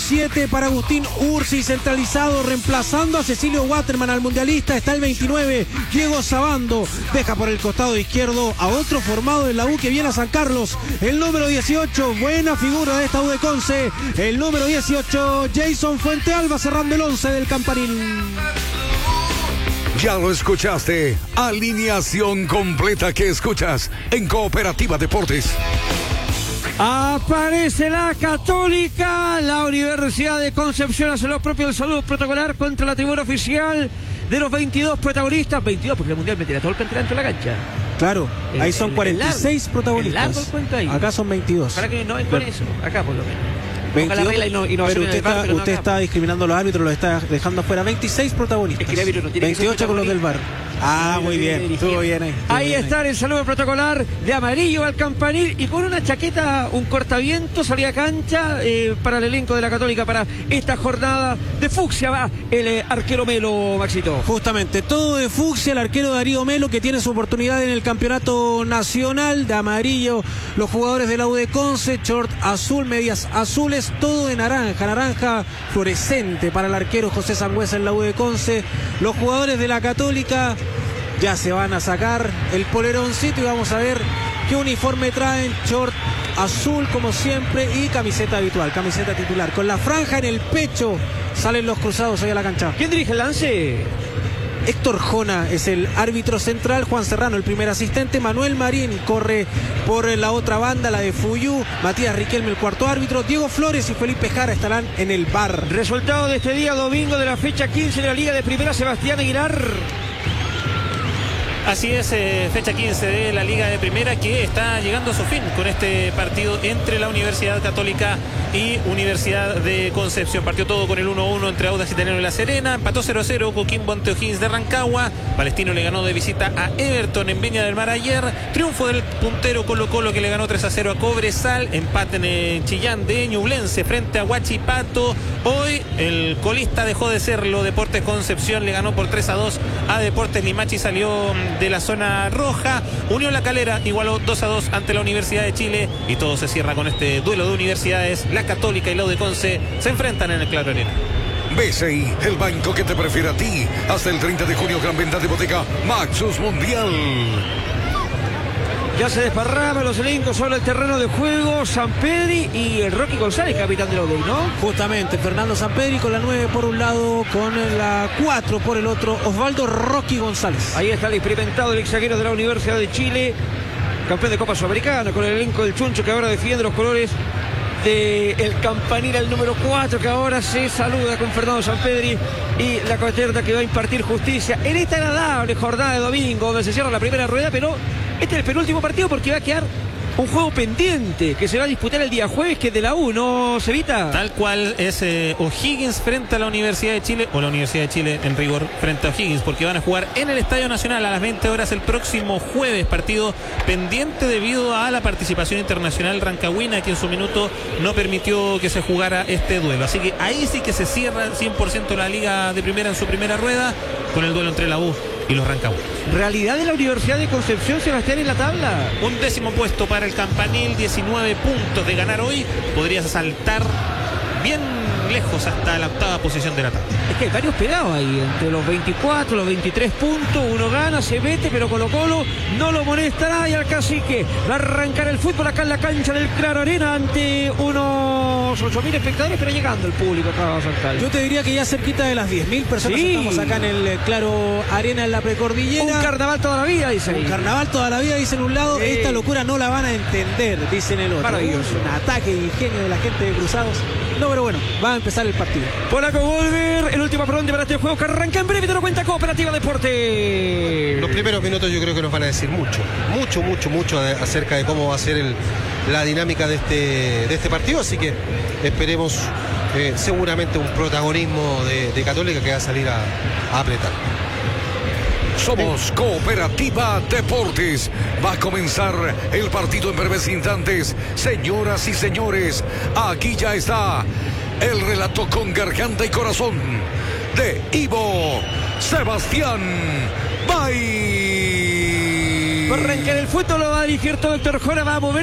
7 para Agustín Ursi, centralizado, reemplazando a Cecilio Waterman, al mundialista. Está el 29, Diego Sabando. Deja por el costado izquierdo a otro formado de la U que viene a San Carlos. El número 18, buena figura de esta U de Conce. El número 18, Jason Fuentealba, cerrando el 11 del Campanil. Ya lo escuchaste. Alineación completa que escuchas en Cooperativa Deportes. Aparece la Católica. La Universidad de Concepción hace lo propio, el saludo protocolar contra la tribuna oficial de los 22 protagonistas. 22 porque el Mundial mete todo el plantel dentro de la cancha. Claro, ahí son 46 protagonistas. Acá son 22. Para que no ven con eso, acá por lo menos. 22, pero usted está discriminando a los árbitros, los está dejando afuera. 26 protagonistas. Es que el árbitro no tiene 28 con los del VAR. Ah, muy bien, estuvo bien ahí. Ahí está el saludo protocolar de amarillo al Campanil y con una chaqueta, un cortaviento, salida a cancha para el elenco de la Católica para esta jornada de fucsia. Va el arquero Melo, Maxito. Justamente, todo de fucsia, el arquero Darío Melo, que tiene su oportunidad en el campeonato nacional. De amarillo, los jugadores de la U de Conce, short azul, medias azules, todo de naranja, naranja fluorescente para el arquero José Sangüesa en la U de Conce. Los jugadores de la Católica ya se van a sacar el poleroncito y vamos a ver qué uniforme traen. Short azul como siempre y camiseta habitual, camiseta titular. Con la franja en el pecho salen los cruzados ahí a la cancha. ¿Quién dirige el lance? Héctor Jona es el árbitro central, Juan Serrano el primer asistente, Manuel Marín corre por la otra banda, la de Fuyú, Matías Riquelme el cuarto árbitro, Diego Flores y Felipe Jara estarán en el VAR. Resultado de este día domingo de la fecha 15 de la Liga de Primera, Sebastián Aguilar. Así es, fecha 15 de la Liga de Primera que está llegando a su fin con este partido entre la Universidad Católica y Universidad de Concepción. Partió todo con el 1-1 entre Audax Italiano y La Serena. Empató 0-0 Coquimbo ante O'Higgins de Rancagua. Palestino le ganó de visita a Everton en Viña del Mar ayer. Triunfo del puntero Colo-Colo que le ganó 3-0 a Cobresal. Empate en Chillán de Ñublense frente a Huachipato. Hoy el colista dejó de serlo. Deportes Concepción le ganó por 3-2 a Deportes Limachi. Salió de la zona roja. Unión La Calera igualó 2-2 ante la Universidad de Chile y todo se cierra con este duelo de universidades. La Católica y la U de Conce se enfrentan en el Claro Arena. BCI, el banco que te prefiere a ti. Hasta el 30 de junio, gran venta de hipoteca Maxus Mundial. Ya se desparraman los elencos sobre el terreno de juego. Sampedri y el Rocky González, capitán de la U, ¿no? Justamente, Fernando Sampedri con la 9 por un lado, con la 4 por el otro, Osvaldo Rocky González. Ahí está el experimentado, el ex zaguero de la Universidad de Chile, campeón de Copa Sudamericana, con el elenco del Chuncho que ahora defiende los colores del Campanil, el número 4, que ahora se saluda con Fernando Sampedri y la coterna que va a impartir justicia en esta agradable jornada de domingo, donde se cierra la primera rueda, pero este es el penúltimo partido porque va a quedar un juego pendiente que se va a disputar el día jueves, que es de la U, ¿no, Cevita? Tal cual es O'Higgins frente a la Universidad de Chile, o la Universidad de Chile en rigor frente a O'Higgins, porque van a jugar en el Estadio Nacional a las 20 horas el próximo jueves. Partido pendiente debido a la participación internacional rancagüina, que en su minuto no permitió que se jugara este duelo. Así que ahí sí que se cierra 100% la Liga de Primera en su primera rueda con el duelo entre la U y los rancagüinos. Realidad de la Universidad de Concepción, Sebastián, en la tabla. Un 10º puesto para el Campanil, 19 puntos de ganar hoy. Podrías saltar bien lejos hasta la 8ª posición de la tabla. Es que hay varios pegados ahí, entre los 24, los 23 puntos, uno gana, se mete, pero Colo-Colo no lo molestará y al Cacique va a arrancar el fútbol acá en la cancha del Claro Arena ante unos 8.000 espectadores, pero llegando el público acá a saltar. Yo te diría que ya cerquita de las 10.000 personas estamos acá en el Claro Arena en la precordillera. Un carnaval toda la vida, dicen. Un carnaval toda la vida, dicen un lado. Esta locura no la van a entender, dicen el otro. Maravilloso. Un ataque de ingenio de la gente de Cruzados. No, pero bueno, va a empezar el partido. Polaco Volver, el último pronto para este juego que arranca en breve, te lo cuenta Cooperativa Deportes. Los primeros minutos yo creo que nos van a decir mucho acerca de cómo va a ser la dinámica de este partido, así que esperemos seguramente un protagonismo de Católica que va a salir a apretar. Somos Cooperativa Deportes. Va a comenzar el partido en breves instantes. Señoras y señores, aquí ya está el relato con garganta y corazón de Ivo Sebastián Bay. Va a arrancar el fútbol, lo va a dirigir todo Héctor Jona, va a mover